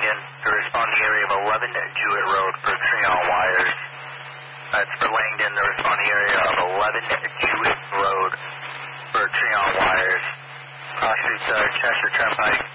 Langdon, the responding area of 11 Jewett Road for Treon wires. That's for Langdon, the responding area of 11 Jewett Road for Treon wires. Cross Street, Chester Turnpike.